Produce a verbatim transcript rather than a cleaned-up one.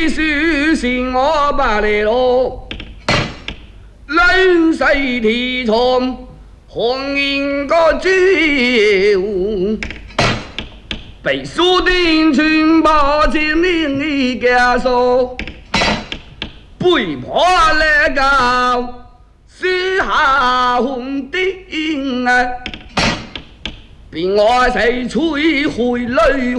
你书信我把来咯，冷水提从红颜个酒，被锁定群包进另一家说，背叛来告，私下红顶啊，并我谁摧毁泪